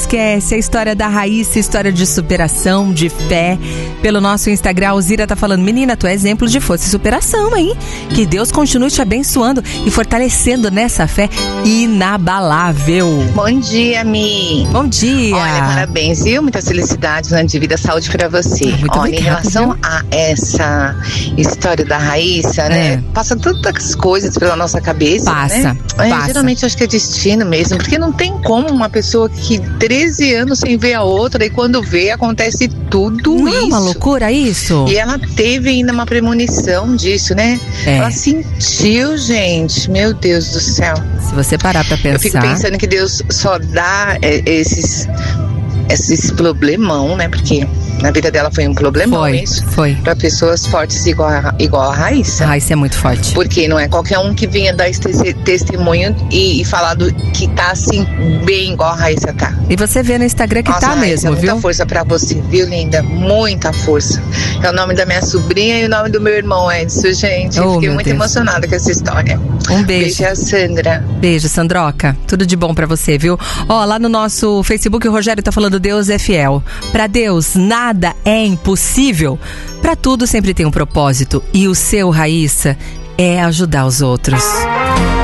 esquece a história da Raíssa, história de superação, de fé. Pelo nosso Instagram, a Alzira tá falando: menina, tu é exemplo de força e superação, hein? Que Deus continue te abençoando e fortalecendo nessa fé inabalável. Bom dia, Mi. Bom dia. Olha, parabéns, viu? Muitas felicidades, ano de vida, saúde pra você. Muito Olha, obrigada, em relação a essa história da Raíssa, né? Passa tantas coisas pela nossa cabeça, Passa, né? passa. Geralmente eu acho que é destino mesmo, porque não tem como uma pessoa que 13 anos sem ver a outra e quando vê acontece tudo Não isso. é uma loucura isso? E ela teve ainda uma premonição disso, né? Ela sentiu, gente, meu Deus do céu. Se você parar pra pensar... Eu fico pensando que Deus só dá esses problemão, né? Porque na vida dela foi um problemão isso. Foi. Pra pessoas fortes igual a Raíssa. A Raíssa é muito forte. Porque não é qualquer um que vinha dar esse testemunho e falar que tá assim, bem igual a Raíssa tá. E você vê no Instagram que tá Raíssa, mesmo, viu? Muita força pra você, viu, linda? Muita força. É o nome da minha sobrinha e o nome do meu irmão, Edson, gente. Eu fiquei muito emocionada com essa história. Um beijo. Beijo a Sandra. Beijo, Sandroca. Tudo de bom pra você, viu? Ó, lá no nosso Facebook, o Rogério tá falando: Deus é fiel. Pra Deus, nada é impossível. Pra tudo sempre tem um propósito. E o seu, Raíssa, é ajudar os outros.